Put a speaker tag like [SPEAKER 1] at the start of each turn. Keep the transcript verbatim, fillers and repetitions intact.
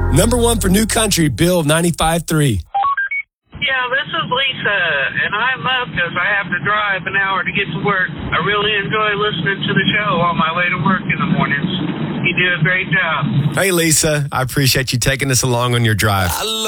[SPEAKER 1] Number one for New Country, Bill ninety-five three.
[SPEAKER 2] Yeah, this is Lisa, and I'm up because I have to drive an hour to get to work. I really enjoy listening to the show on my way to work in the mornings. You do a great job.
[SPEAKER 1] Hey, Lisa, I appreciate you taking us along on your drive.